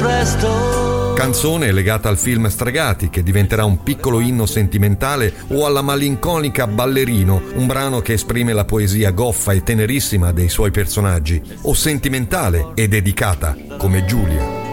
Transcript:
resto. Canzone legata al film Stregati, che diventerà un piccolo inno sentimentale, o alla malinconica Ballerino, un brano che esprime la poesia goffa e tenerissima dei suoi personaggi, o sentimentale e dedicata come Giulia.